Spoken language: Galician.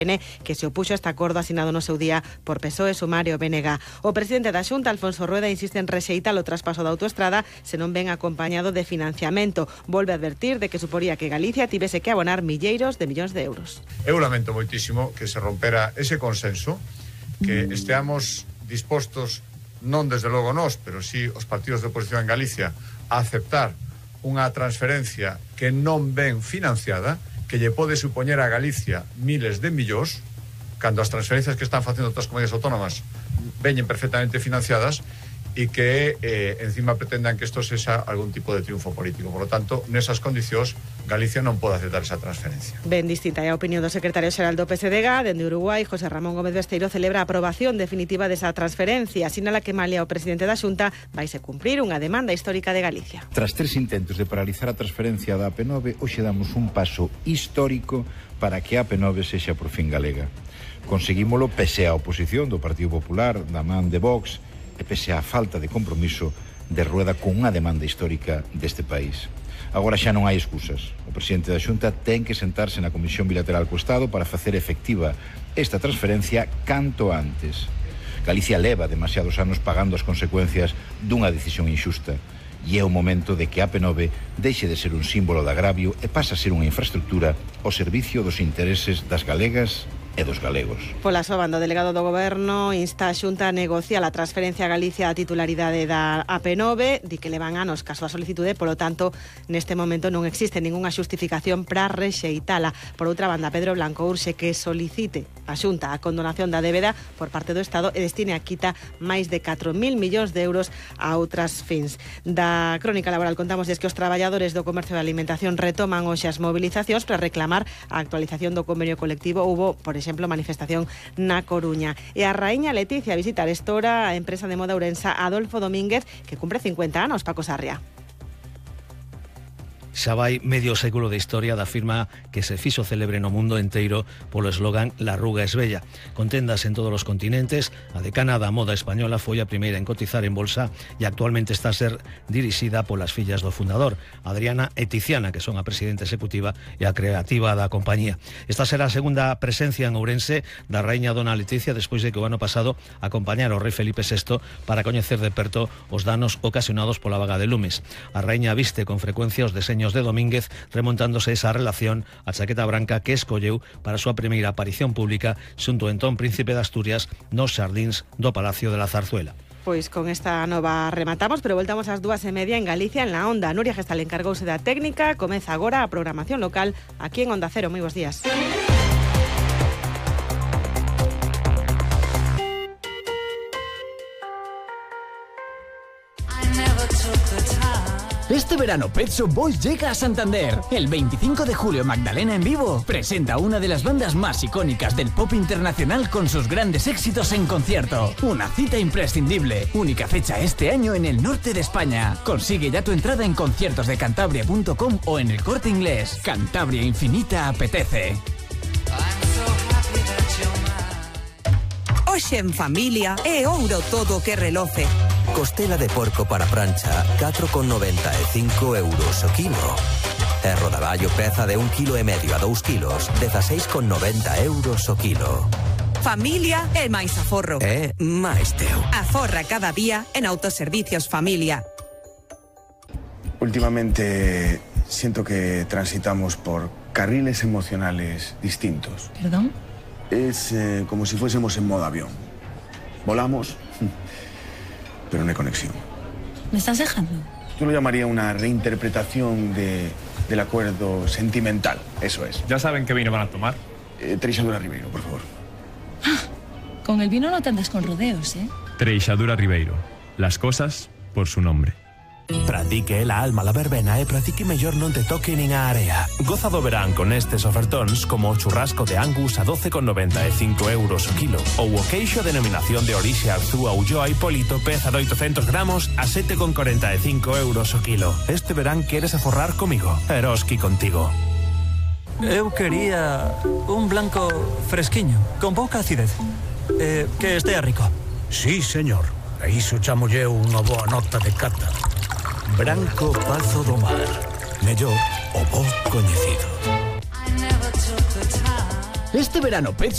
que se opuxo a este acordo asinado no seu día por PSOE, Sumar e o BNG. O presidente da Xunta, Alfonso Rueda, insiste en rexeitar o traspaso da autoestrada se non ven acompañado de financiamento. Volve a advertir de que suporía que Galicia tivese que abonar milleiros de millóns de euros. Eu lamento moitísimo que se rompera ese consenso, que esteamos dispostos, non desde logo nós, pero sí os partidos de oposición en Galicia, a aceptar unha transferencia que non ven financiada, que lle pode supoñer a Galicia miles de millóns, cando as transferencias que están facendo outras comunidades autónomas veñen perfectamente financiadas, e que encima pretendan que isto sexa algún tipo de triunfo político. Por lo tanto, nesas condicións, Galicia non pode aceptar esa transferencia. Ben distinta é a opinión do secretario xeral do PSDG. Dende Uruguai, José Ramón Gómez Besteiro celebra a aprobación definitiva desa transferencia. Sinala que malia o presidente da Xunta vaise cumprir unha demanda histórica de Galicia. Tras 3 intentos de paralizar a transferencia da AP9, hoxe damos un paso histórico para que a AP9 sexa por fin galega. Conseguímolo pese á oposición do Partido Popular, da man de Vox, e pese á falta de compromiso de Rueda con unha demanda histórica deste país. Agora xa non hai excusas. O presidente da Xunta ten que sentarse na Comisión Bilateral co Estado para facer efectiva esta transferencia canto antes. Galicia leva demasiados anos pagando as consecuencias dunha decisión inxusta e é o momento de que a AP9 deixe de ser un símbolo de agravio e pase a ser unha infraestructura ao servicio dos intereses das galegas e dos galegos. Pola súa banda, o delegado do Goberno insta a Xunta a negociar a transferencia a Galicia a titularidade da AP9, di que levan anos caso a solicitude, polo tanto, neste momento non existe ningunha xustificación para rexeitala. Por outra banda, Pedro Blanco urxe que solicite a Xunta a condonación da débeda por parte do Estado e destine a quita máis de 4.000 millóns de euros a outras fins. Da crónica laboral contamos que os traballadores do comercio de alimentación retoman hoxe as movilizacións para reclamar a actualización do convenio colectivo. Hubo, por exemplo, manifestación na Coruña. E a raíña Leticia a visitar estora a empresa de moda ourensa Adolfo Domínguez, que cumpre 50 anos. Paco Sarria. Xa vai medio século de historia da firma que se fixo celebre no mundo enteiro polo eslogan La Ruga es Bella. Con tendas en todos os continentes, a decana da moda española foi a primeira en cotizar en bolsa e actualmente está a ser dirixida polas fillas do fundador, Adriana e Tiziana, que son a presidenta executiva e a creativa da compañía. Esta será a segunda presencia en Ourense da raíña dona Leticia despois de que o ano pasado acompañara o rei Felipe VI para coñecer de perto os danos ocasionados pola vaga de lumes. A raíña viste con frecuencia os deseños de Domínguez, remontándose esa relación a chaqueta branca que escolleu para a súa primeira aparición pública xunto ao entón príncipe de Asturias nos xardíns do Palacio de la Zarzuela. Pois con esta nova rematamos, pero voltamos ás 2:30 en Galicia, en La Onda. Nuria Gestal encargouse da técnica. Comeza agora a programación local aquí en Onda Cero. Moi bons días. Este verano Pet Shop Boys llega a Santander. El 25 de julio Magdalena en vivo presenta una de las bandas más icónicas del pop internacional con sus grandes éxitos en concierto. Una cita imprescindible. Única fecha este año en el norte de España. Consigue ya tu entrada en conciertosdecantabria.com o en el Corte Inglés. Cantabria Infinita apetece. Hoxe en familia é ouro todo o que reloce. Costela de porco para prancha, 4,95 euros o kilo. E rodaballo peza de 1,5 kg a 2 kilos, 16,90 euros o kilo. Familia é máis aforro. É máis teu. Aforra cada día en Autoservicios Familia. Últimamente siento que transitamos por carriles emocionales distintos. ¿Perdón? Es como si fuésemos en modo avión. Volamos, pero no hay conexión. ¿Me estás dejando? Yo lo llamaría una reinterpretación del acuerdo sentimental, eso es. ¿Ya saben qué vino van a tomar? Treixadura Ribeiro, por favor. Con el vino no te andas con rodeos, ¿eh? Treixadura Ribeiro. Las cosas por su nombre. Practique la alma la verbena e practique mellor non te toque nin a area. Goza do verán con estes ofertóns como o churrasco de Angus a 12,95 euros o kilo ou o queixo de denominación de orixe Arzúa Ulloa Hipólito peza de 800 gramos a 7,45 euros o kilo. Este verán queres aforrar comigo. Eroski contigo. Eu quería un blanco fresquiño, con pouca acidez. Que estea rico. Sí, señor. A iso chamolle unha boa nota de cata. Branco Pazo do Mar. Mellor o bo coñecido. Este verano Pet